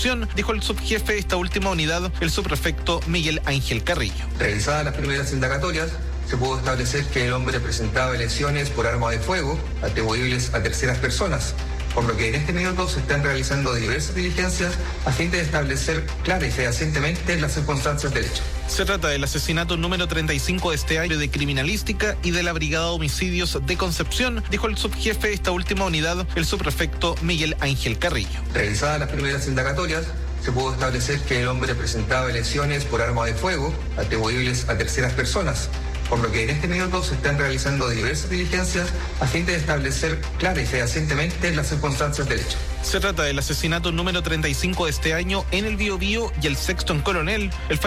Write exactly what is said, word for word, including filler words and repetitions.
dijo el subjefe de esta última unidad, el subprefecto Miguel Ángel Carrillo. Realizadas las primeras indagatorias, se pudo establecer que el hombre presentaba lesiones por arma de fuego atribuibles a terceras personas, por lo que en este minuto se están realizando diversas diligencias a fin de establecer clara y fehacientemente las circunstancias del hecho. Se trata del asesinato número treinta y cinco de este año de criminalística y de la Brigada de Homicidios de Concepción, dijo el subjefe de esta última unidad, el subprefecto Miguel Ángel Carrillo. Realizadas las primeras indagatorias, se pudo establecer que el hombre presentaba lesiones por arma de fuego atribuibles a terceras personas, por lo que en este minuto se están realizando diversas diligencias a fin de establecer clara y fehacientemente las circunstancias del hecho. Se trata del asesinato número treinta y cinco de este año en el Biobío y el sexto en Coronel. El